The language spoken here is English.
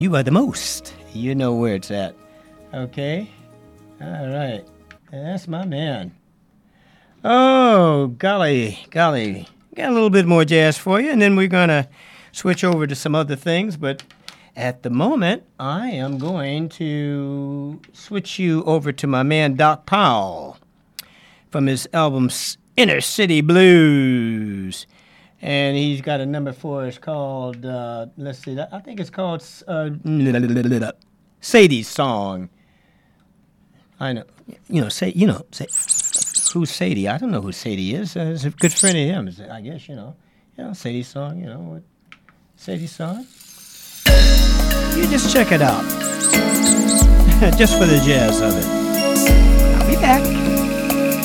You are the most. You know where it's at. Okay? All right. That's my man. Oh, golly. Got a little bit more jazz for you, and then we're going to switch over to some other things. But at the moment, I am going to switch you over to my man Doc Powell from his album Inner City Blues. And he's got a number for us called, let's see, I think it's called Sadie's Song. I know, say, who's Sadie? I don't know who Sadie is. It's a good friend of him, I guess, Sadie's Song, what Sadie's Song. You just check it out, just for the jazz of it. I'll be back.